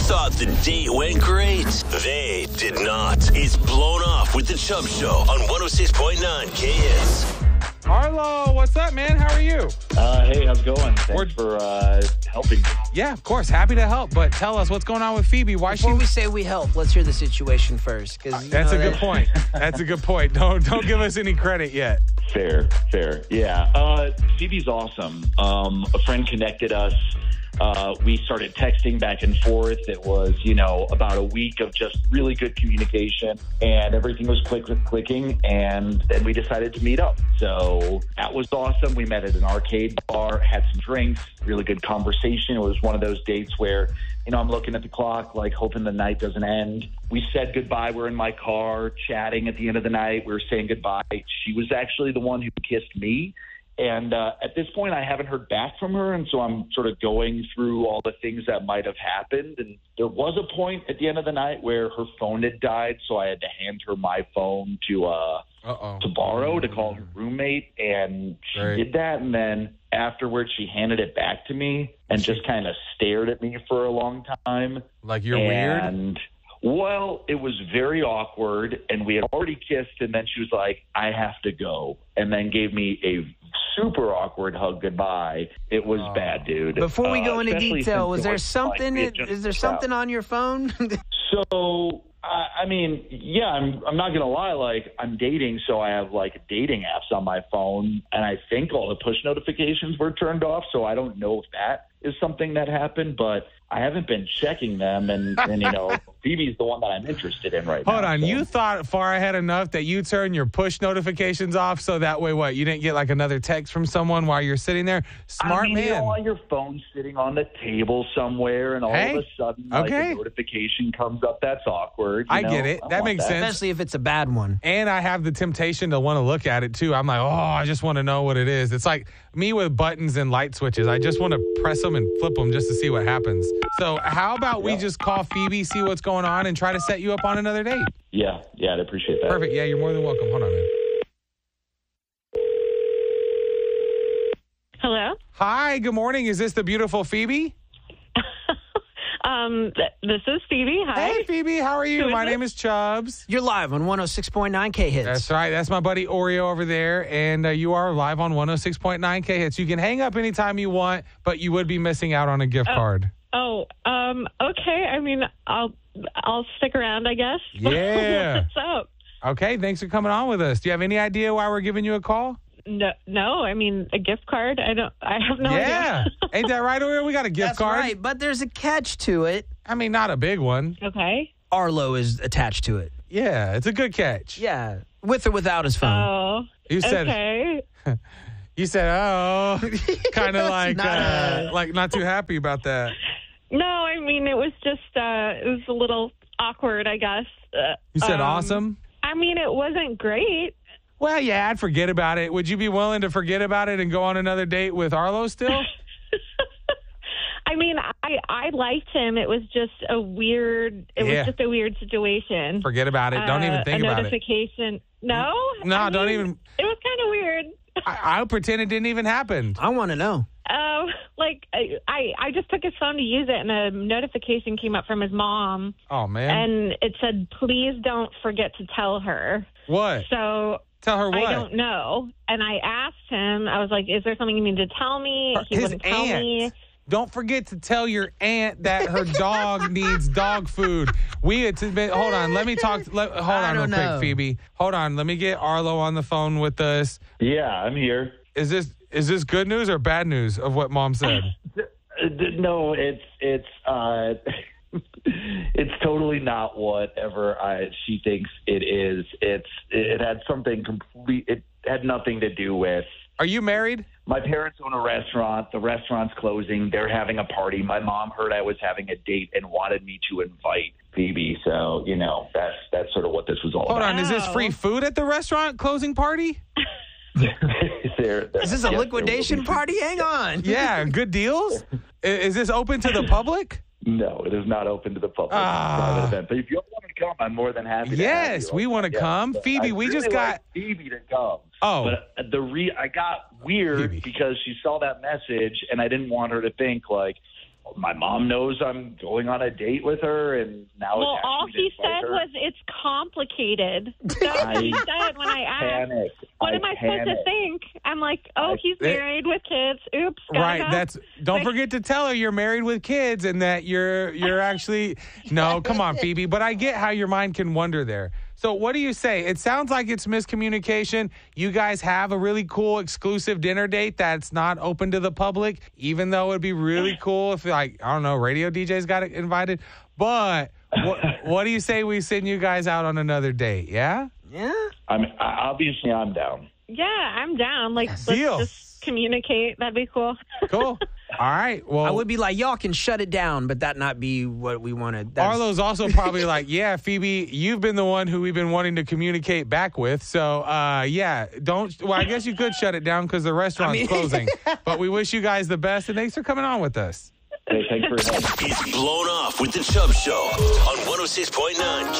thought the date went great? They did not. It's Blown Off with the Chubb Show on 106.9 KS. Arlo, what's up, man? How are you? Hey, how's it going? Thanks for helping me. Yeah, of course. Happy to help. But tell us what's going on with Phoebe. Why Before we say we help, let's hear the situation first. That's a good point. That's a good point. Don't give us any credit yet. Fair. Yeah. Phoebe's awesome. A friend connected us. We started texting back and forth. It was, about a week of just really good communication, and everything was clicking, and then we decided to meet up. So that was awesome. We met at an arcade bar, had some drinks, really good conversation. It was one of those dates where, I'm looking at the clock, like hoping the night doesn't end. We said goodbye. We're in my car chatting at the end of the night. We were saying goodbye. She was actually the one who kissed me. And at this point, I haven't heard back from her, and so I'm sort of going through all the things that might have happened. And there was a point at the end of the night where her phone had died, so I had to hand her my phone to borrow to call her roommate, and she did that. And then afterwards, she handed it back to me and just kind of stared at me for a long time. Like you're weird? Well, it was very awkward, and we had already kissed, and then she was like, I have to go, and then gave me a super awkward hug goodbye. It was bad, dude. Before we go into detail, is there something on your phone? So, I'm not going to lie, like, I'm dating, so I have, like, dating apps on my phone, and I think all the push notifications were turned off, so I don't know if that is something that happened, but I haven't been checking them, and Phoebe's the one that I'm interested in right now. Hold on, you thought far ahead enough that you turned your push notifications off, so that way, you didn't get like another text from someone while you're sitting there? Smart man. While your phone's sitting on the table somewhere, and all of a sudden, a notification comes up, that's awkward. I get it. That makes sense. Especially if it's a bad one. And I have the temptation to want to look at it, too. I'm like, I just want to know what it is. It's like me with buttons and light switches. I just want to press them and flip them just to see what happens. So how about we just call Phoebe, see what's going on, and try to set you up on another date? Yeah, I'd appreciate that. Perfect. Yeah, you're more than welcome. Hold on, man. Hello? Hi, good morning. Is this the beautiful Phoebe? This is Phoebe. Hi. Hey, Phoebe. How are you? My name is Chubbs. You're live on 106.9 K-Hits. That's right. That's my buddy Oreo over there, and you are live on 106.9 K-Hits. You can hang up anytime you want, but you would be missing out on a gift card. Okay. I mean, I'll stick around, I guess. Yeah. What's up? Okay, thanks for coming on with us. Do you have any idea why we're giving you a call? No. I mean, a gift card. I have no idea. Yeah, ain't that right, Oreo? We got a gift card. That's right, but there's a catch to it. I mean, not a big one. Okay. Arlo is attached to it. Yeah, it's a good catch. Yeah, with or without his phone. Oh. You said. Okay. You said, kind of like not too happy about that. No, I mean, it was just it was a little awkward, I guess. You said awesome? I mean, it wasn't great. Well, yeah, I'd forget about it. Would you be willing to forget about it and go on another date with Arlo still? I mean, I liked him. It was just a weird. It was just a weird situation. Forget about it. Don't even think about it. A notification. No. No, don't even. It was kind of weird. I'll pretend it didn't even happen. I want to know. I just took his phone to use it, and a notification came up from his mom. Oh, man. And it said, please don't forget to tell her. What? So tell her what? I don't know. And I asked him, I was like, is there something you need to tell me? He wouldn't tell me. Don't forget to tell your aunt that her dog needs dog food. Hold on. Let me talk. Hold on real quick, Phoebe. Hold on. Let me get Arlo on the phone with us. Yeah, I'm here. Is this good news or bad news of what Mom said? No, it's it's totally not whatever she thinks it is. It had something complete. It had nothing to do with. Are you married? My parents own a restaurant. The restaurant's closing. They're having a party. My mom heard I was having a date and wanted me to invite Phoebe. So, that's sort of what this was all about. Hold on. Is this free food at the restaurant closing party? Is this a liquidation party? Hang on. Yeah, good deals? Is this open to the public? No, it is not open to the public. It's a private event. But if you want to come, I'm more than happy to have you. Yes, we want to come. Phoebe, we just got like Phoebe to come. Oh. But I got weird because she saw that message, and I didn't want her to think like, my mom knows I'm going on a date with her, and now well, all he said was it's complicated. That's what he said when I asked, what am I supposed to think? I'm like, he's married with kids. Oops. Right. Don't forget to tell her you're married with kids and that you're actually, no, come on, Phoebe. But I get how your mind can wander there. So what do you say? It sounds like it's miscommunication. You guys have a really cool exclusive dinner date that's not open to the public, even though it'd be really cool if, like, I don't know, radio DJs got invited. But what do you say we send you guys out on another date? Yeah? Yeah. Obviously, I'm down. Yeah, I'm down. Like, let's Deal. just communicate. That'd be cool. Cool. All right. Well, I would be like, y'all can shut it down, but that not be what we wanted. Arlo's also probably like, yeah, Phoebe, you've been the one who we've been wanting to communicate back with. So, yeah, well, I guess you could shut it down because the restaurant's closing. But we wish you guys the best, and thanks for coming on with us. Hey, thanks for having me. It's Blown Off with the Chubb Show on 106.9